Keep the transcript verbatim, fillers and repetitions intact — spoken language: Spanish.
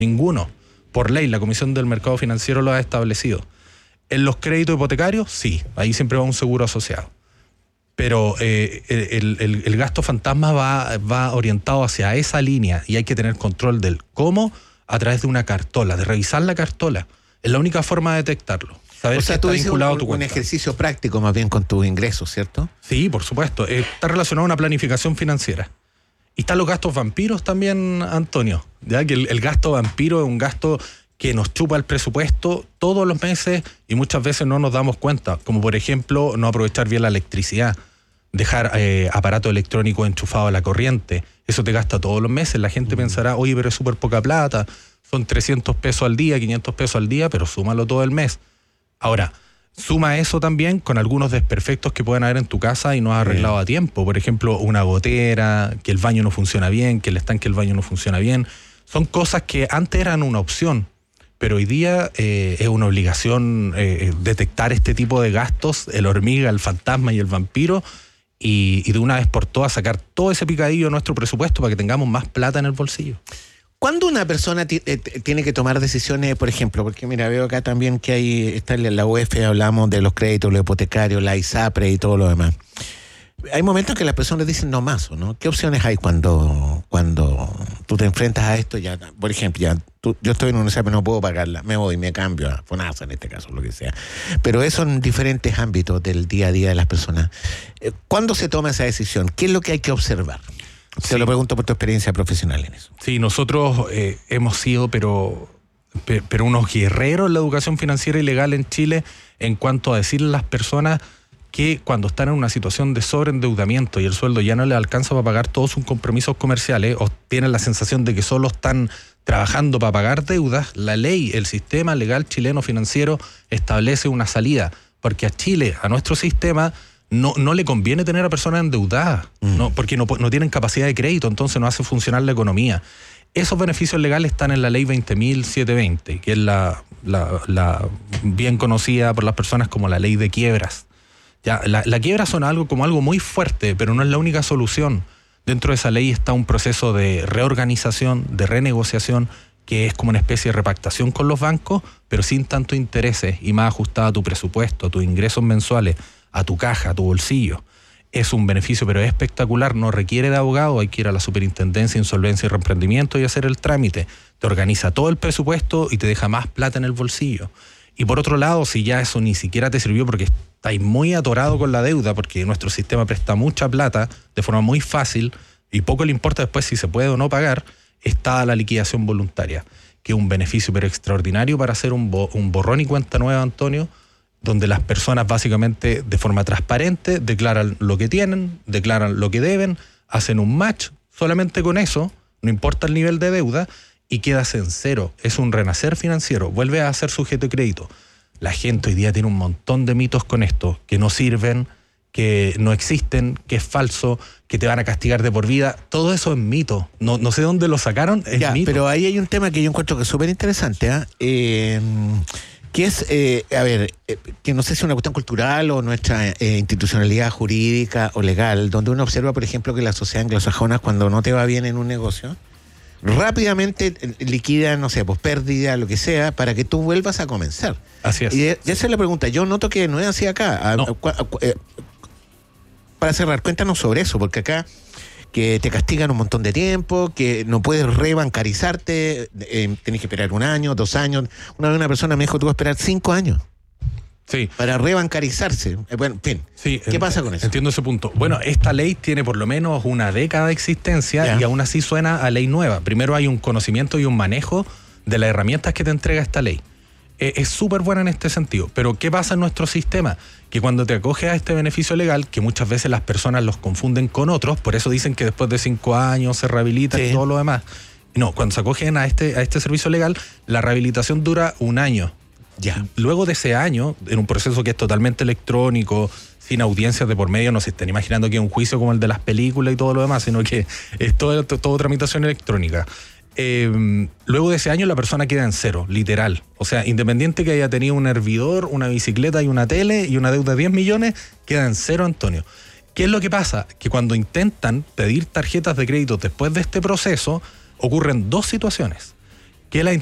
ninguno. Por ley, la Comisión del Mercado Financiero lo ha establecido. En los créditos hipotecarios, sí, ahí siempre va un seguro asociado. Pero eh, el, el, el gasto fantasma va, va orientado hacia esa línea y hay que tener control del cómo a través de una cartola, de revisar la cartola. Es la única forma de detectarlo. Saber o sea, que tú está dices vinculado un, a tu cuenta. un ejercicio práctico más bien con tus ingresos, ¿cierto? Sí, por supuesto. Eh, está relacionado a una planificación financiera. Y están los gastos vampiros también, Antonio. ¿Ya? Que el, el gasto vampiro es un gasto que nos chupa el presupuesto todos los meses y muchas veces no nos damos cuenta. Como por ejemplo, no aprovechar bien la electricidad, dejar eh, aparato electrónico enchufado a la corriente. Eso te gasta todos los meses. La gente mm. pensará, oye, pero es súper poca plata. Son trescientos pesos al día, quinientos pesos al día, pero súmalo todo el mes. Ahora, suma eso también con algunos desperfectos que pueden haber en tu casa y no has arreglado a tiempo. Por ejemplo, una gotera, que el baño no funciona bien, que el estanque del baño no funciona bien. Son cosas que antes eran una opción, pero hoy día eh, es una obligación eh, detectar este tipo de gastos, el hormiga, el fantasma y el vampiro, y, y de una vez por todas sacar todo ese picadillo de nuestro presupuesto para que tengamos más plata en el bolsillo. ¿Cuándo una persona t- t- tiene que tomar decisiones, por ejemplo? Porque mira, veo acá también que hay, está en la U E F, hablamos de los créditos, los hipotecarios, la ISAPRE y todo lo demás. Hay momentos que las personas dicen no más, ¿o no? ¿Qué opciones hay cuando, cuando tú te enfrentas a esto? Ya, por ejemplo, ya tú, yo estoy en una ISAPRE, no puedo pagarla, me voy, me cambio a FONASA en este caso, lo que sea. Pero eso en diferentes ámbitos del día a día de las personas. ¿Cuándo se toma esa decisión? ¿Qué es lo que hay que observar? Te sí. lo pregunto por tu experiencia profesional en eso. Sí, nosotros eh, hemos sido, pero, pero unos guerreros en la educación financiera y legal en Chile en cuanto a decirle a las personas que cuando están en una situación de sobreendeudamiento y el sueldo ya no les alcanza para pagar todos sus compromisos comerciales o tienen la sensación de que solo están trabajando para pagar deudas, la ley, el sistema legal chileno financiero establece una salida, porque a Chile, a nuestro sistema, No, no le conviene tener a personas endeudadas, mm. ¿no? Porque no, no tienen capacidad de crédito, entonces no hace funcionar la economía. Esos beneficios legales están en la ley veinte mil setecientos veinte, que es la, la, la bien conocida por las personas como la ley de quiebras. Ya, la, la quiebra son algo como algo muy fuerte, pero no es la única solución. Dentro de esa ley está un proceso de reorganización, de renegociación, que es como una especie de repactación con los bancos, pero sin tanto intereses y más ajustada a tu presupuesto, a tus ingresos mensuales, a tu caja, a tu bolsillo. Es un beneficio, pero es espectacular, no requiere de abogado, hay que ir a la Superintendencia de Insolvencia y Reemprendimiento y hacer el trámite. Te organiza todo el presupuesto y te deja más plata en el bolsillo. Y por otro lado, si ya eso ni siquiera te sirvió porque estáis muy atorado con la deuda, porque nuestro sistema presta mucha plata de forma muy fácil y poco le importa después si se puede o no pagar, está la liquidación voluntaria, que es un beneficio pero extraordinario para hacer un, bo- un borrón y cuenta nueva, Antonio, donde las personas básicamente de forma transparente declaran lo que tienen, declaran lo que deben, hacen un match, solamente con eso, no importa el nivel de deuda, y quedas en cero. Es un renacer financiero, vuelve a ser sujeto de crédito. La gente hoy día tiene un montón de mitos con esto, que no sirven, que no existen, que es falso, que te van a castigar de por vida. Todo eso es mito. No, no sé dónde lo sacaron, es ya, mito. Pero ahí hay un tema que yo encuentro que es súper interesante, ¿eh? Eh... que es, eh, a ver, eh, que no sé si es una cuestión cultural o nuestra eh, institucionalidad jurídica o legal, donde uno observa, por ejemplo, que la sociedad anglosajona, cuando no te va bien en un negocio, rápidamente liquida, no sé, pues pérdida, lo que sea, para que tú vuelvas a comenzar. Así es. Y ya esa es la pregunta. Yo noto que no es así acá. No. A, a, a, eh, para cerrar, cuéntanos sobre eso, porque acá que te castigan un montón de tiempo, que no puedes rebancarizarte, eh, tenés que esperar un año, dos años. Una vez una persona me dijo, tuvo que esperar cinco años. Sí. Para rebancarizarse. Eh, bueno, en fin. Sí, ¿Qué pasa con eso? Entiendo ese punto. Bueno, esta ley tiene por lo menos una década de existencia ya. Y aún así suena a ley nueva. Primero hay un conocimiento y un manejo de las herramientas que te entrega esta ley. Eh, es súper buena en este sentido. Pero ¿qué pasa en nuestro sistema? Que cuando te acoges a este beneficio legal, que muchas veces las personas los confunden con otros, por eso dicen que después de cinco años se rehabilita sí. Y todo lo demás. No, cuando se acogen a este, a este servicio legal, la rehabilitación dura un año. Ya. Luego de ese año, en un proceso que es totalmente electrónico, sin audiencias de por medio, no se estén imaginando que es un juicio como el de las películas y todo lo demás, sino que es todo, todo tramitación electrónica. Eh, luego de ese año la persona queda en cero, literal. O sea, independiente que haya tenido un hervidor, una bicicleta y una tele y una deuda de diez millones, queda en cero, Antonio. ¿Qué es lo que pasa? Que cuando intentan pedir tarjetas de crédito después de este proceso, ocurren dos situaciones. que las